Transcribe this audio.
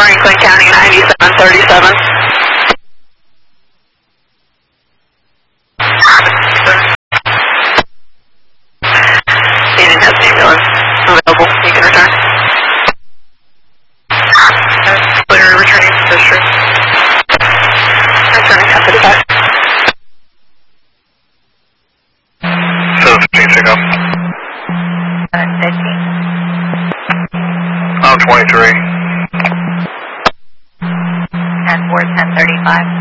Franklin County 9737. Agent has an ambulance available. You can return. Clear returning to district. Returning 1035. 715, check up. 715. I'm 23. 10-4, 1035.